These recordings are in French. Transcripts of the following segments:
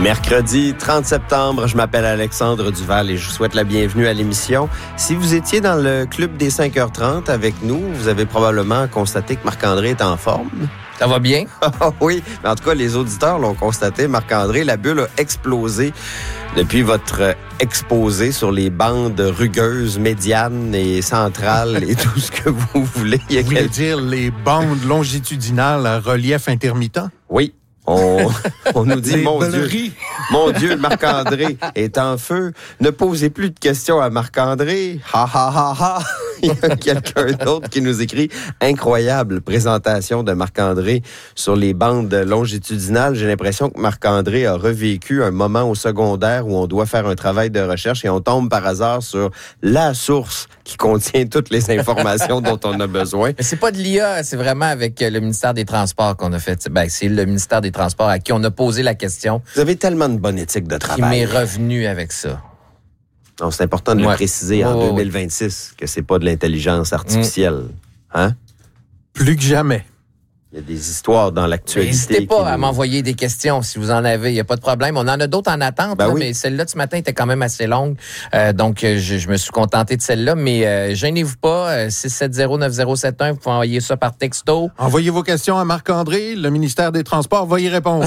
Mercredi 30 septembre, je m'appelle Alexandre Duval et je vous souhaite la bienvenue à l'émission. Si vous étiez dans le club des 5h30 avec nous, vous avez probablement constaté que Marc-André est en forme. Ça va bien? Oui, mais en tout cas, les auditeurs l'ont constaté. Marc-André, la bulle a explosé depuis votre exposé sur les bandes rugueuses, médianes et centrales et tout ce que vous voulez. Vous voulez dire les bandes longitudinales à relief intermittent? Oui. On nous dit, mon Dieu, Marc-André est en feu. Ne posez plus de questions à Marc-André. Ha, ha, ha, ha. Il y a quelqu'un d'autre qui nous écrit « Incroyable présentation de Marc-André sur les bandes longitudinales. J'ai l'impression que Marc-André a revécu un moment au secondaire où on doit faire un travail de recherche et on tombe par hasard sur la source qui contient toutes les informations dont on a besoin. » Mais c'est pas de l'IA, c'est vraiment avec le ministère des Transports qu'on a fait. Ben, c'est le ministère des Transports à qui on a posé la question. Vous avez tellement de bonne éthique de travail. Qui m'est revenu avec ça. Non, c'est important de le préciser en 2026 que c'est pas de l'intelligence artificielle. Hein? Plus que jamais. Il y a des histoires dans l'actualité. N'hésitez pas à m'envoyer des questions si vous en avez. Il n'y a pas de problème. On en a d'autres en attente, oui. Mais celle-là de ce matin était quand même assez longue. Donc, je me suis contenté de celle-là. Mais gênez-vous pas. 670-9071, vous pouvez envoyer ça par texto. Envoyez vos questions à Marc-André. Le ministère des Transports va y répondre.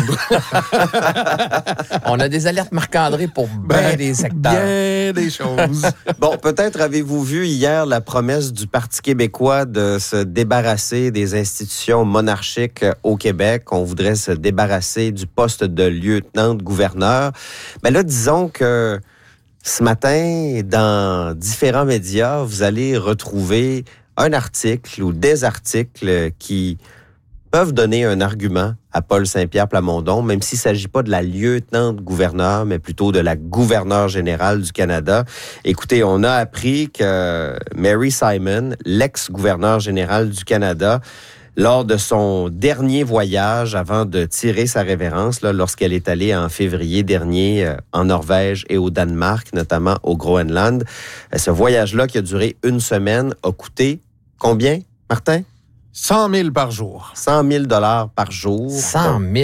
On a des alertes Marc-André pour bien des secteurs. Bien des choses. Bon, peut-être avez-vous vu hier la promesse du Parti québécois de se débarrasser des institutions monarchiques au Québec. On voudrait se débarrasser du poste de lieutenant-gouverneur. Mais là, disons que ce matin, dans différents médias, vous allez retrouver un article ou des articles qui peuvent donner un argument à Paul Saint-Pierre Plamondon, même s'il ne s'agit pas de la lieutenant-gouverneur, mais plutôt de la gouverneure générale du Canada. Écoutez, on a appris que Mary Simon, l'ex-gouverneure générale du Canada, lors de son dernier voyage avant de tirer sa révérence, là, lorsqu'elle est allée en février dernier en Norvège et au Danemark, notamment au Groenland. Ce voyage-là, qui a duré une semaine, a coûté combien, Martin? 100 000 par jour. 100 000 $ par jour. 100 000